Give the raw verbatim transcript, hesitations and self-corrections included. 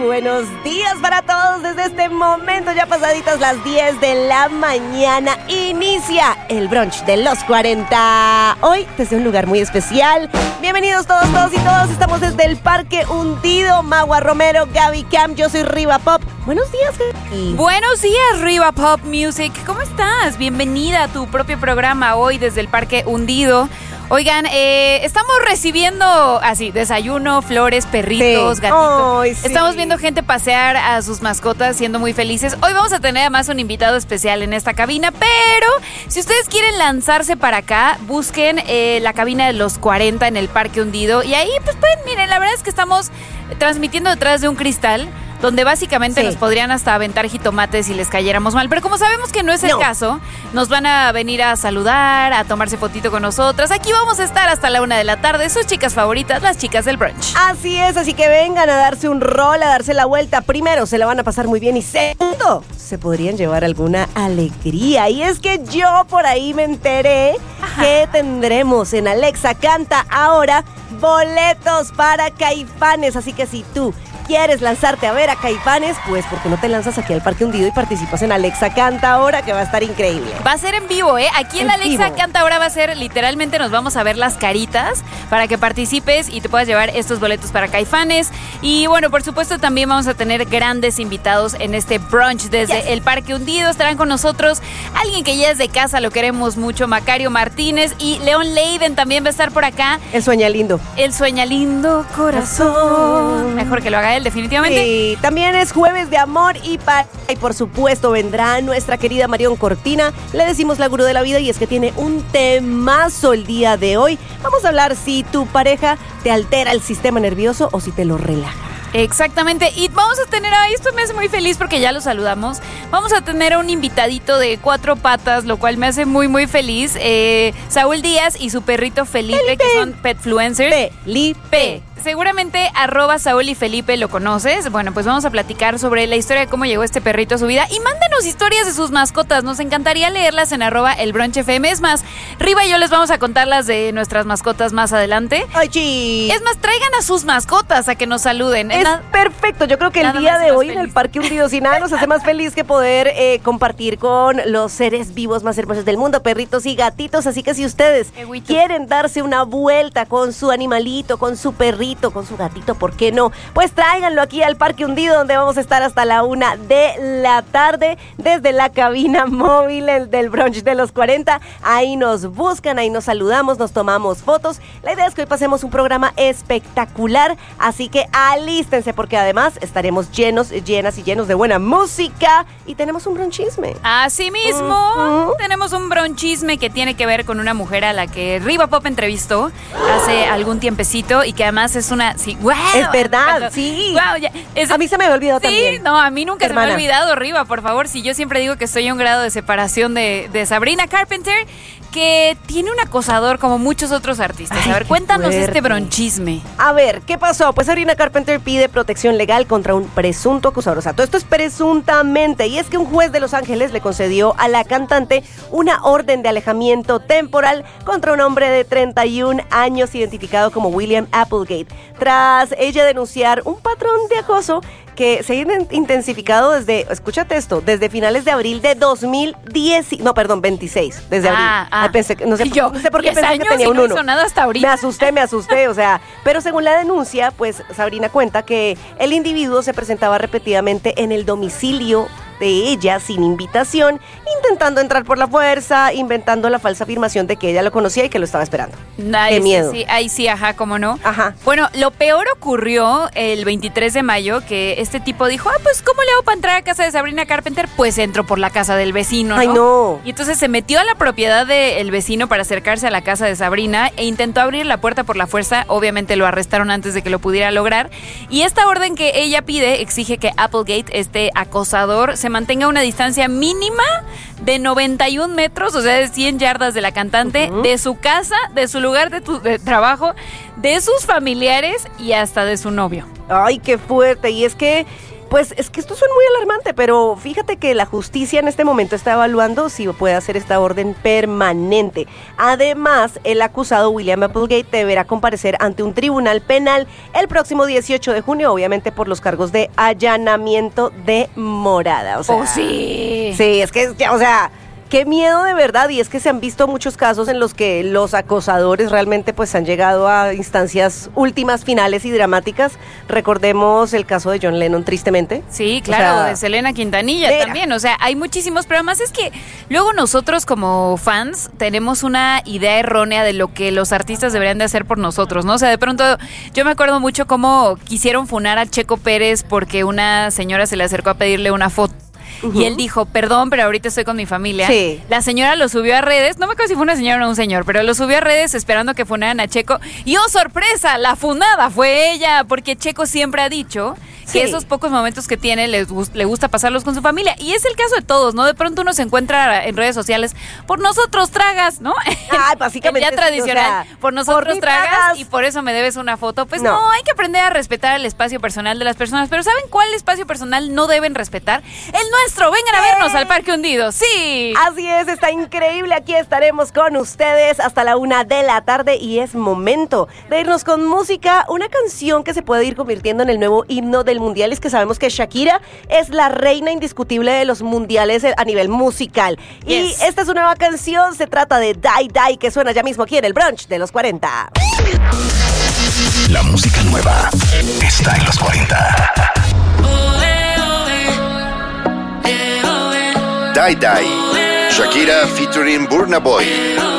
Buenos días para todos. Desde este momento, ya pasaditas las diez de la mañana, inicia el brunch de los cuarenta. Hoy desde un lugar muy especial. Bienvenidos todos, todos y todos. Estamos desde el Parque Hundido. Magua Romero, Gaby Cam, yo soy Riva Pop. Buenos días, Gaby. Buenos días, Riva Pop Music. ¿Cómo estás? Bienvenida a tu propio programa hoy desde el Parque Hundido. Oigan, eh, estamos recibiendo así, desayuno, flores, perritos, sí. gatitos. Ay, sí. Estamos viendo gente pasear a sus mascotas siendo muy felices. Hoy vamos a tener además un invitado especial en esta cabina, pero si ustedes quieren lanzarse para acá, busquen eh, la cabina de los cuarenta en el Parque Hundido. Y ahí, pues pueden, miren, la verdad es que estamos transmitiendo detrás de un cristal, donde básicamente sí. nos podrían hasta aventar jitomates si les cayéramos mal. Pero como sabemos que no es el no. caso, nos van a venir a saludar, a tomarse fotito con nosotras. Aquí vamos a estar hasta la una de la tarde. Sus chicas favoritas, las chicas del brunch. Así es, así que vengan a darse un rol, a darse la vuelta. Primero, se la van a pasar muy bien. Y segundo, se podrían llevar alguna alegría. Y es que yo por ahí me enteré Ajá. que tendremos en Alexa Canta ahora boletos para Caifanes. Así que si tú quieres lanzarte a ver a Caifanes, pues ¿por qué no te lanzas aquí al Parque Hundido y participas en Alexa Canta ahora, que va a estar increíble? Va a ser en vivo, ¿eh? Aquí en, en Alexa vivo. Canta ahora va a ser, literalmente nos vamos a ver las caritas para que participes y te puedas llevar estos boletos para Caifanes. Y bueno, por supuesto también vamos a tener grandes invitados en este brunch desde yes. el Parque Hundido. Estarán con nosotros alguien que ya es de casa, lo queremos mucho, Macario Martínez, y León Leiden también va a estar por acá. El sueña lindo. El sueña lindo corazón. Mejor que lo haga él, definitivamente. Sí, también es jueves de amor y paz. Y por supuesto vendrá nuestra querida Marión Cortina. Le decimos la gurú de la vida y es que tiene un temazo el día de hoy. Vamos a hablar si tu pareja te altera el sistema nervioso o si te lo relaja. Exactamente, y vamos a tener, ay, esto me hace muy feliz porque ya lo saludamos, vamos a tener a un invitadito de cuatro patas, lo cual me hace muy muy feliz, eh, Saúl Díaz y su perrito Felipe, Felipe. que son petfluencers. Felipe. Seguramente arroba Saúl y Felipe lo conoces. Bueno, pues vamos a platicar sobre la historia de cómo llegó este perrito a su vida. Y mándenos historias de sus mascotas. Nos encantaría leerlas en arroba el brunch F M. Es más, Riva y yo les vamos a contar las de nuestras mascotas más adelante. Ay, sí. Es más, traigan a sus mascotas a que nos saluden. Es nada, perfecto. Yo creo que el día de hoy feliz. en el Parque Hundido, sin nada nos hace más feliz que poder eh, compartir con los seres vivos más hermosos del mundo, perritos y gatitos. Así que si ustedes Eguito. quieren darse una vuelta con su animalito, con su perrito, con su gatito, ¿por qué no? Pues tráiganlo aquí al Parque Hundido, donde vamos a estar hasta la una de la tarde, desde la cabina móvil el del brunch de los cuarenta. Ahí nos buscan, ahí nos saludamos, nos tomamos fotos. La idea es que hoy pasemos un programa espectacular, así que alístense, porque además estaremos llenos, llenas y llenos de buena música y tenemos un bronchisme. Así mismo, uh-huh. tenemos un bronchisme que tiene que ver con una mujer a la que Riva Pop entrevistó hace algún tiempecito y que además es una... Sí, wow, es verdad, sí. Wow, ya, es, a mí se me había olvidado sí, también. Sí, no, a mí nunca Hermana. se me ha olvidado, Riva, por favor. Si yo siempre digo que estoy a un grado de separación de, de Sabrina Carpenter, que tiene un acosador como muchos otros artistas. Ay, a ver, cuéntanos fuerte. este bronchisme. A ver, ¿qué pasó? Pues Sabrina Carpenter pide protección legal contra un presunto acosador. O sea, todo esto es presuntamente. Y es que un juez de Los Ángeles le concedió a la cantante una orden de alejamiento temporal contra un hombre de treinta y un años identificado como William Applegate, tras ella denunciar un patrón de acoso que se ha intensificado desde, escúchate esto, desde finales de abril de dos mil diez, no, perdón, veintiséis, desde ah, abril. Ah, ah, pensé, no sé, yo, no sé por qué pensé que tenía un no uno. hizo nada hasta ahorita. Me asusté, me asusté, o sea, pero según la denuncia, pues Sabrina cuenta que el individuo se presentaba repetidamente en el domicilio de ella sin invitación, intentando entrar por la fuerza, inventando la falsa afirmación de que ella lo conocía y que lo estaba esperando. Ay, Qué sí, miedo. Sí, ahí sí, ajá, cómo no. Ajá. Bueno, lo peor ocurrió el veintitrés de mayo, que este tipo dijo, ah, pues, ¿cómo le hago para entrar a casa de Sabrina Carpenter? Pues entro por la casa del vecino, ¿no? Ay, no. Y entonces se metió a la propiedad del vecino para acercarse a la casa de Sabrina e intentó abrir la puerta por la fuerza. Obviamente lo arrestaron antes de que lo pudiera lograr. Y esta orden que ella pide exige que Applegate, este acosador, se mantenga a una distancia mínima de noventa y un metros, o sea, de cien yardas de la cantante, uh-huh. de su casa, de su lugar de, tu, de trabajo, de sus familiares y hasta de su novio. Ay, qué fuerte. Y es que Pues es que esto suena muy alarmante, pero fíjate que la justicia en este momento está evaluando si puede hacer esta orden permanente. Además, el acusado William Applegate deberá comparecer ante un tribunal penal el próximo dieciocho de junio, obviamente por los cargos de allanamiento de morada. O sea, oh, sí. Sí, es que, o sea... Qué miedo de verdad, y es que se han visto muchos casos en los que los acosadores realmente pues han llegado a instancias últimas, finales y dramáticas. Recordemos el caso de John Lennon, tristemente. Sí, claro, o sea, de Selena Quintanilla mira. también, o sea, hay muchísimos, pero además es que luego nosotros como fans tenemos una idea errónea de lo que los artistas deberían de hacer por nosotros, ¿no? O sea, de pronto yo me acuerdo mucho cómo quisieron funar a Checo Pérez porque una señora se le acercó a pedirle una foto. Uh-huh. Y él dijo, perdón, pero ahorita estoy con mi familia. Sí. La señora lo subió a redes, no me acuerdo si fue una señora o un señor, pero lo subió a redes esperando que funaran a Checo. Y ¡oh, sorpresa! La funada fue ella, porque Checo siempre ha dicho sí. que esos pocos momentos que tiene le, le gusta pasarlos con su familia. Y es el caso de todos, ¿no? De pronto uno se encuentra en redes sociales, por nosotros tragas, ¿no? Ah, básicamente. Ya tradicional, o sea, por nosotros por tragas, tragas y por eso me debes una foto. Pues no. no, hay que aprender a respetar el espacio personal de las personas. Pero ¿saben cuál espacio personal no deben respetar? El nuestro. Vengan a vernos al Parque Hundido, sí. Así es, está increíble. Aquí estaremos con ustedes hasta la una de la tarde y es momento de irnos con música. Una canción que se puede ir convirtiendo en el nuevo himno del mundial. Es que sabemos que Shakira es la reina indiscutible de los mundiales a nivel musical. Yes. Y esta es una nueva canción, se trata de Die Die, que suena ya mismo aquí en el brunch de los cuarenta. La música nueva está en los cuarenta. Die Die, Shakira featuring Burna Boy.